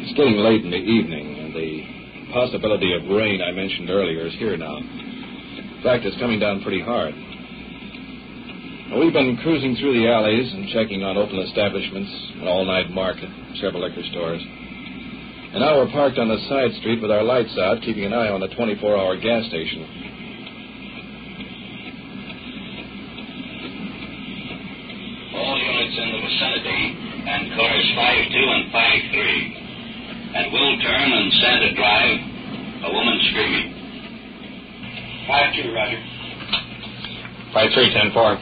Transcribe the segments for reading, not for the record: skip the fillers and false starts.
It's getting late in the evening, and the possibility of rain I mentioned earlier is here now. In fact, it's coming down pretty hard. Now, we've been cruising through the alleys and checking on open establishments, an all-night market, several liquor stores. And now we're parked on the side street with our lights out, keeping an eye on the 24-hour gas station. All units in the vicinity and cars 52 and 53. At Will Turn and Santa Drive, a woman screaming. 52, Roger. 53, 10-4.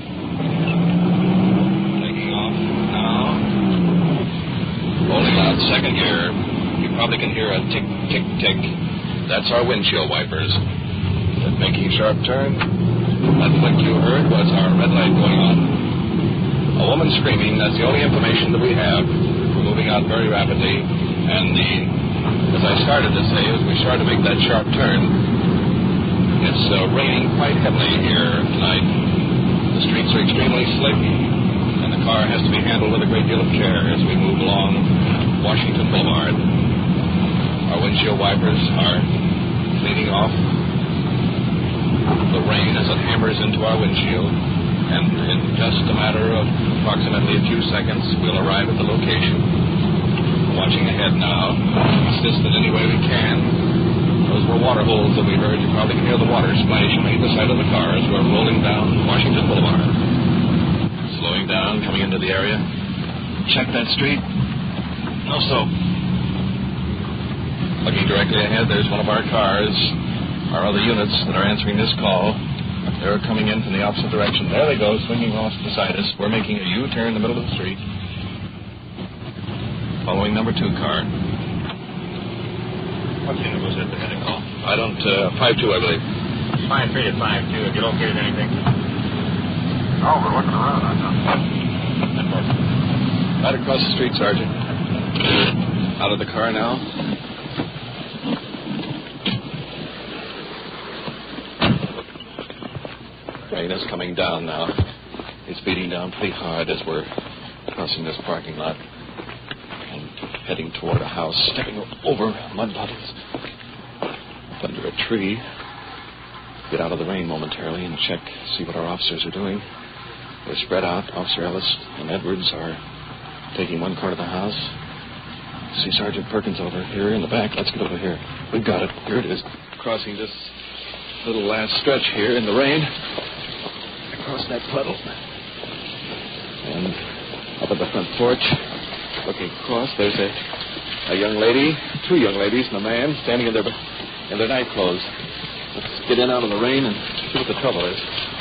Taking off now. Rolling out second gear. You probably can hear a tick, tick, tick. That's our windshield wipers. They're making a sharp turn. That flick you heard was our red light going on. A woman screaming, that's the only information that we have. We're moving out very rapidly. And as I started to say, as we started to make that sharp turn, it's raining quite heavily here tonight. The streets are extremely slippy, and the car has to be handled with a great deal of care as we move along Washington Boulevard. Our windshield wipers are cleaning off the rain as it hammers into our windshield. And in just a matter of approximately a few seconds, we'll arrive at the location. Watching ahead now, assist in any way we can. Those were water holes that we heard. You probably can hear the water splashing on either side of the car as we're rolling down Washington Boulevard. Slowing down, coming into the area. Check that street. No soap. Looking directly ahead, there's one of our cars. Our other units that are answering this call, they're coming in from the opposite direction. There they go, swinging off beside us. We're making a U-turn in the middle of the street. Following number 2 car. What unit was it that had a call? I don't, 5-2, I believe. 5-3 to 5-2. Have you located anything? No, we're looking around, I know. Right across the street, Sergeant. Out of the car now. Rain is coming down now. It's beating down pretty hard as we're crossing this parking lot and heading toward a house, stepping over mud puddles. Under a tree. Get out of the rain momentarily and check, see what our officers are doing. They're spread out. Officer Ellis and Edwards are taking one part of the house. See Sergeant Perkins over here in the back. Let's get over here. We've got it. Here it is. Crossing this little last stretch here in the rain. Across that puddle. And up at the front porch, looking across, there's a young lady, 2 young ladies and a man standing in their night clothes. Let's get in out of the rain and see what the trouble is.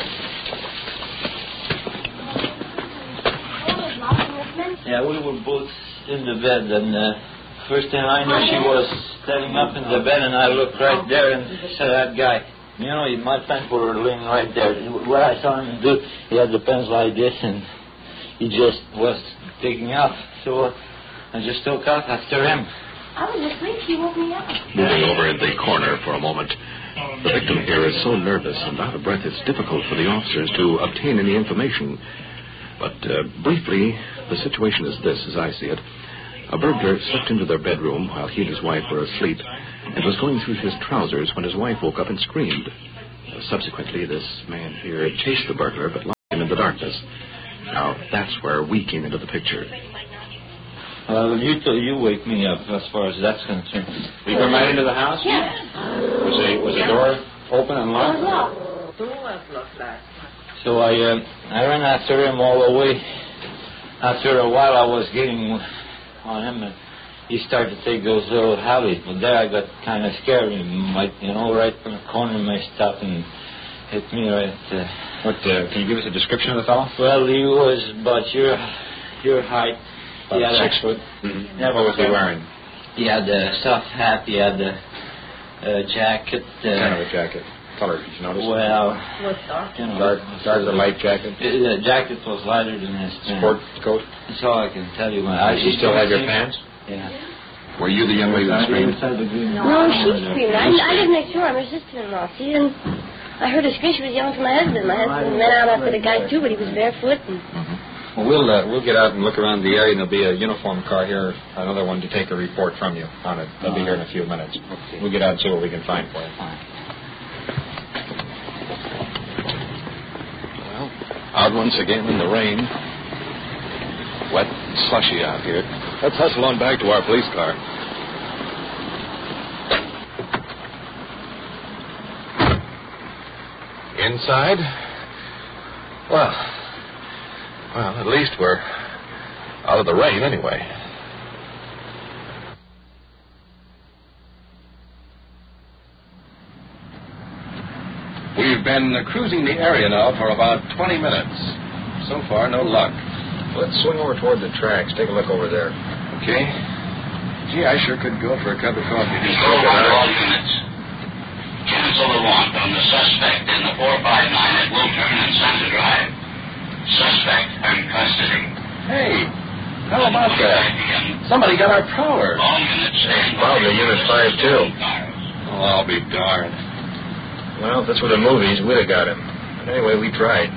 Yeah, we were both in the bed, and first thing I knew, she was standing up in the bed, and I looked right there and said, that guy, you know, my pants were laying right there. What I saw him do, he had the pants like this, and he just was taking off. So I just took off after him. I was asleep. He woke me up. Moving over in the corner for a moment. The victim here is so nervous and out of breath, it's difficult for the officers to obtain any information. But briefly, the situation is this, as I see it. A burglar slipped into their bedroom while he and his wife were asleep and was going through his trousers when his wife woke up and screamed. Subsequently, this man here chased the burglar but lost him in the darkness. Now, that's where we came into the picture. You wake me up as far as that's concerned. You come right into the house? Yeah. Was the door open and locked? The door was locked. So I ran after him all the way. After a while, I was getting on him, and he started to take those little alleys. But there, I got kind of scared. Right from the corner, he stopped and hit me right. Can you give us a description of the fellow? Well, he was about your height. About 6 foot. Mm-hmm. Yeah, what was he wearing? He had a soft hat. He had a jacket. What kind of a jacket? Color, did you notice? Well, Was dark. Dark as a light jacket? The jacket was lighter than his pants. Sport coat? That's all I can tell you. You still have your pants? Yeah. Were you the young lady that screamed? No, she screamed. I lived next door. I'm her sister-in-law. See, and I heard her scream. She was yelling for my husband. My husband ran out after the guy, too, but he was barefoot. And Well, we'll get out and look around the area, and there'll be a uniformed car here, another one to take a report from you on it. They'll be here in a few minutes. Okay. We'll get out and see what we can find for you. Well, out once again in the rain. Wet and slushy out here. Let's hustle on back to our police car. Inside? Well, at least we're out of the rain anyway. We've been cruising the area now for about 20 minutes. So far, no luck. Let's swing over toward the tracks. Take a look over there. Okay. Gee, I sure could go for a cup of coffee. Control all units. Cancel the want on the suspect in the 459 at Wiltern and Santa Drive. Suspect in custody. Hey, how about that? Somebody got our prowler. All units stand by. Probably Unit 5, too. Oh, I'll be darned. Well, if this were the movies, we'd have got him. But anyway, we tried.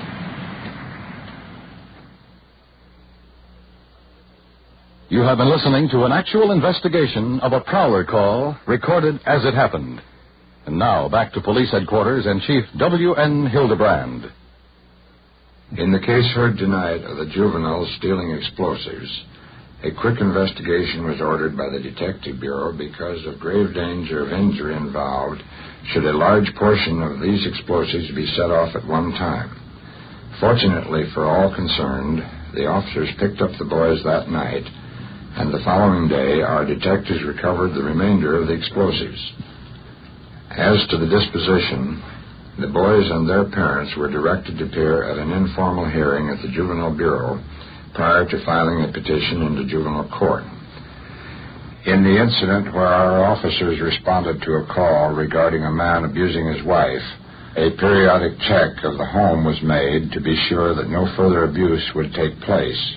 You have been listening to an actual investigation of a prowler call recorded as it happened. And now, back to police headquarters and Chief W.N. Hildebrand. In the case heard tonight of the juveniles stealing explosives, a quick investigation was ordered by the Detective Bureau because of grave danger of injury involved should a large portion of these explosives be set off at one time. Fortunately for all concerned, the officers picked up the boys that night, and the following day our detectives recovered the remainder of the explosives. As to the disposition, the boys and their parents were directed to appear at an informal hearing at the Juvenile Bureau prior to filing a petition into juvenile court. In the incident where our officers responded to a call regarding a man abusing his wife, a periodic check of the home was made to be sure that no further abuse would take place.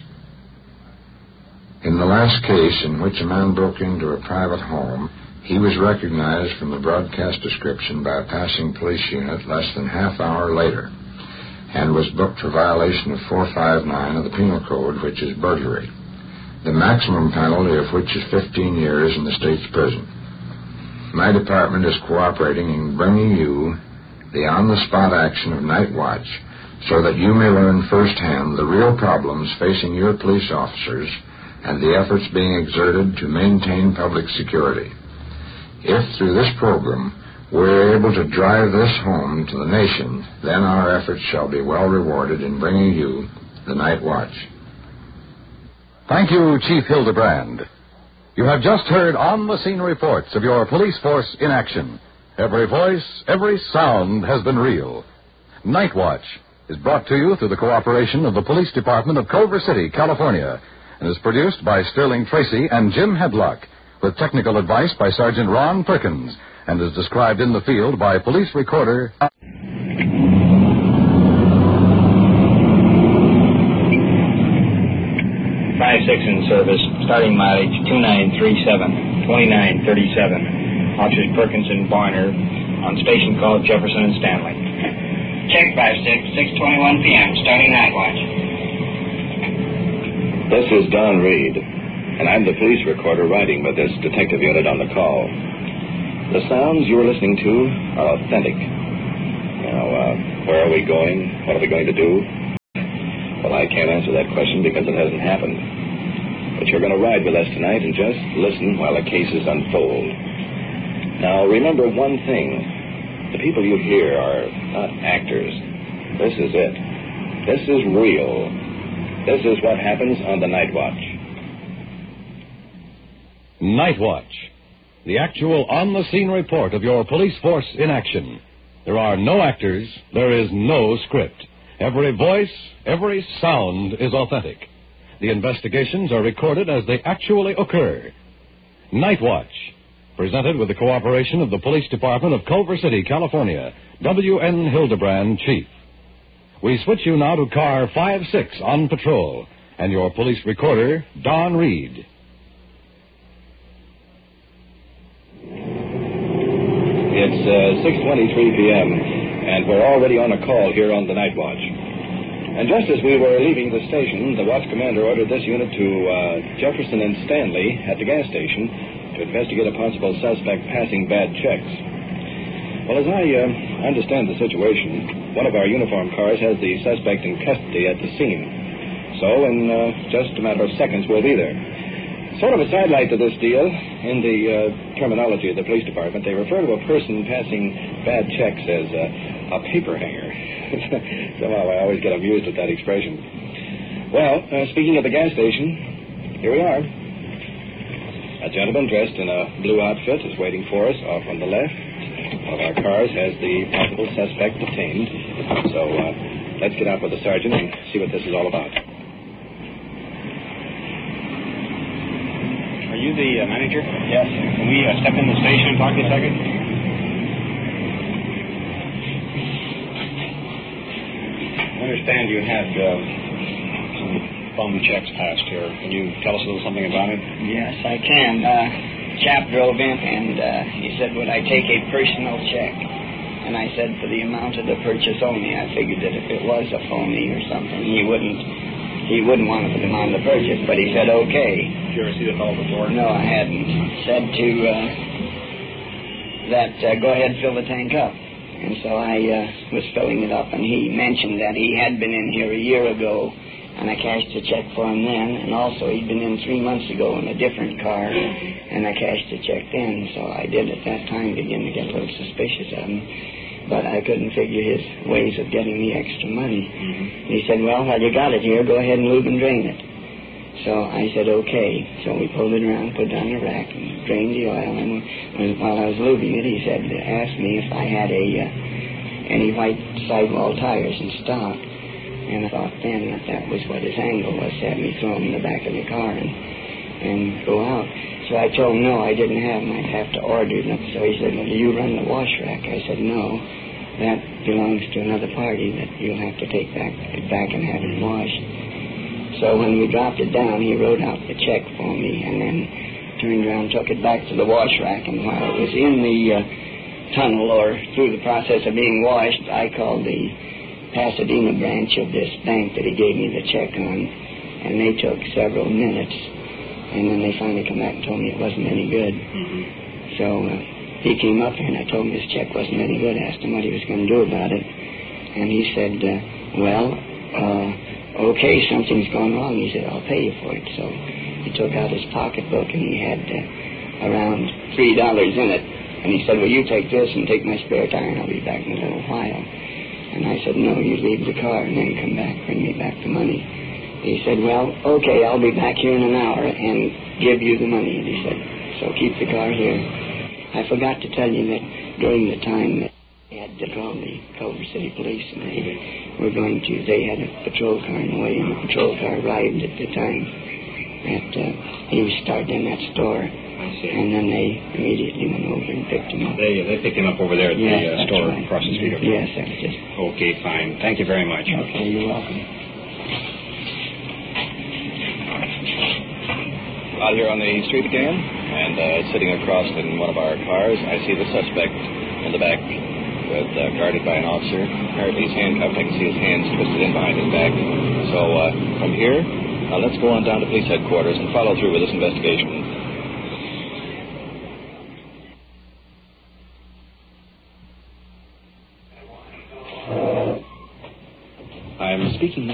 In the last case in which a man broke into a private home, he was recognized from the broadcast description by a passing police unit less than half hour later and was booked for violation of 459 of the Penal Code, which is burglary, the maximum penalty of which is 15 years in the state's prison. My department is cooperating in bringing you the on-the-spot action of Night Watch so that you may learn firsthand the real problems facing your police officers and the efforts being exerted to maintain public security. If, through this program, we're able to drive this home to the nation, then our efforts shall be well rewarded in bringing you the Night Watch. Thank you, Chief Hildebrand. You have just heard on-the-scene reports of your police force in action. Every voice, every sound has been real. Night Watch is brought to you through the cooperation of the Police Department of Culver City, California, and is produced by Sterling Tracy and Jim Hedlock, with technical advice by Sergeant Ron Perkins, and is described in the field by police recorder 5-6 in service, starting mileage 2937, 2937. Officers Perkins and Barner on station called Jefferson and Stanley. Check 5-6, 6:21 p.m., starting night watch. This is Don Reed, and I'm the police recorder riding with this detective unit on the call. The sounds you were listening to are authentic. Now, where are we going? What are we going to do? Well, I can't answer that question because it hasn't happened. But you're going to ride with us tonight and just listen while the cases unfold. Now, remember one thing. The people you hear are not actors. This is it. This is real. This is what happens on the Night Watch. Night Watch, the actual on-the-scene report of your police force in action. There are no actors. There is no script. Every voice, every sound is authentic. The investigations are recorded as they actually occur. Night Watch, presented with the cooperation of the Police Department of Culver City, California. W.N. Hildebrand, Chief. We switch you now to car 5-6 on patrol, and your police recorder, Don Reed. It's 6:23 p.m., and we're already on a call here on the Night Watch. And just as we were leaving the station, the watch commander ordered this unit to Jefferson and Stanley at the gas station to investigate a possible suspect passing bad checks. Well, as I understand the situation, one of our uniformed cars has the suspect in custody at the scene. So in just a matter of seconds, we'll be there. Sort of a sidelight to this deal, in the terminology of the police department, they refer to a person passing bad checks as a paper hanger. Somehow I always get amused at that expression. Well, speaking of the gas station, here we are. A gentleman dressed in a blue outfit is waiting for us off on the left. One of our cars has the possible suspect detained. So let's get out with the sergeant and see what this is all about. Are you the manager? Yes. Can we step in the station and talk to you a second? I understand you had some phone checks passed here. Can you tell us a little something about it? Yes, I can. Chap drove in and he said, would I take a personal check? And I said, for the amount of the purchase only. I figured that if it was a phony or something, he wouldn't want to put them on the purchase, but he said, okay. Did you ever see the fellow before? No, I hadn't. Said to go ahead, fill the tank up. And so I was filling it up, and he mentioned that he had been in here a year ago, and I cashed a check for him then, and also he'd been in 3 months ago in a different car, and I cashed a check then. So I did at that time begin to get a little suspicious of him, but I couldn't figure his ways of getting the extra money. Mm-hmm. He said, well, while you got it here, go ahead and lube and drain it. So I said, okay. So we pulled it around, put it on the rack, and drained the oil. And while I was lubing it, he said, asked me if I had any white sidewall tires in stock. And I thought then that was what his angle was, to have me throw them in the back of the car and go out. So I told him, no, I didn't have them. I'd have to order them. So he said, well, do you run the wash rack? I said, no. That belongs to another party that you'll have to take back and have it washed. So when we dropped it down, he wrote out the check for me and then turned around, took it back to the wash rack. And while it was in the tunnel or through the process of being washed, I called the Pasadena branch of this bank that he gave me the check on, and they took several minutes. And then they finally come back and told me it wasn't any good. Mm-hmm. So he came up here and I told him his check wasn't any good. I asked him what he was going to do about it. And he said, okay, something's gone wrong. He said, I'll pay you for it. So he took out his pocketbook and he had around $3 in it. And he said, well, you take this and take my spare tire and I'll be back in a little while. And I said, no, you leave the car and then come back, bring me back the money. He said, well, okay, I'll be back here in an hour and give you the money. And he said, so keep the car here. I forgot to tell you that during the time that they had to draw the Culver City Police, and they had a patrol car in the way, and the patrol car arrived at the time that he was starting in that store. I see. And then they immediately went over and picked him up. They picked him up over there at the store right. across the street. Yes, that was just... Okay, fine. Thank you very much. Okay, you're welcome. Out here on the street again, and sitting across in one of our cars, I see the suspect in the back, guarded by an officer. Apparently he's handcuffed. I can see his hands twisted in behind his back. So from here, let's go on down to police headquarters and follow through with this investigation. I'm speaking